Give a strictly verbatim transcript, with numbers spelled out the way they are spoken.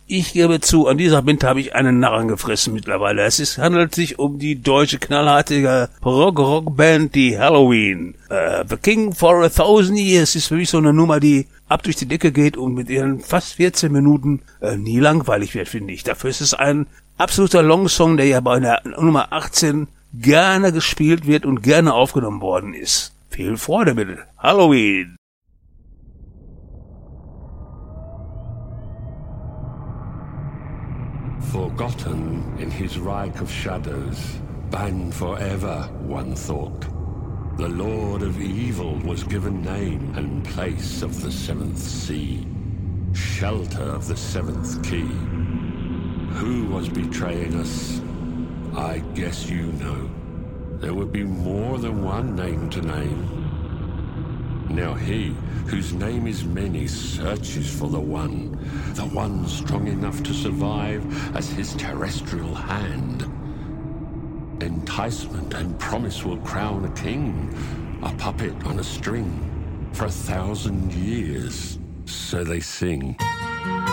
Ich gebe zu, an dieser Binte habe ich einen Narren gefressen mittlerweile. Es ist, handelt sich um die deutsche knallhartige Prog-Rock-Band, die Halloween. Uh, The King for a Thousand Years ist für mich so eine Nummer, die ab durch die Decke geht und mit ihren fast vierzehn Minuten äh, nie langweilig wird, finde ich. Dafür ist es ein absoluter Longsong, der ja bei der Nummer achtzehn gerne gespielt wird und gerne aufgenommen worden ist. Viel Freude bitte. Halloween. Forgotten in his reich of shadows, banned forever, one thought. The Lord of Evil was given name and place of the seventh sea, shelter of the seventh key. Who was betraying us? I guess you know. There would be more than one name to name. Now he, whose name is many, searches for the one, the one strong enough to survive as his terrestrial hand. Enticement and promise will crown a king, a puppet on a string, for a thousand years, so they sing.